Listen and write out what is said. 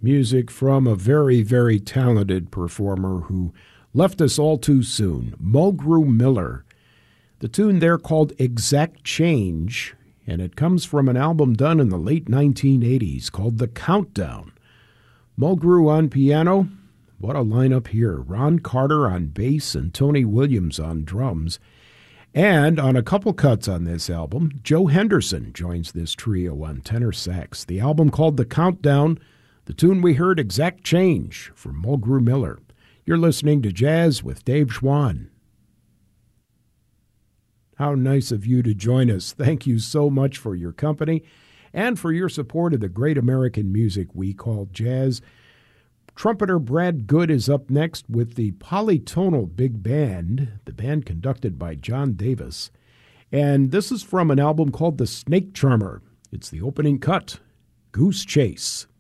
Music from a very, very talented performer who left us all too soon, Mulgrew Miller. The tune there called Exact Change, and it comes from an album done in the late 1980s called The Countdown. Mulgrew on piano. What a lineup here. Ron Carter on bass and Tony Williams on drums. And on a couple cuts on this album, Joe Henderson joins this trio on tenor sax. The album called The Countdown. The tune we heard, Exact Change, from Mulgrew Miller. You're listening to Jazz with Dave Schwann. How nice of you to join us. Thank you so much for your company and for your support of the great American music we call jazz. Trumpeter Brad Good is up next with the Polytonal Big Band, the band conducted by John Davis. And this is from an album called The Snake Charmer. It's the opening cut, Goose Chase.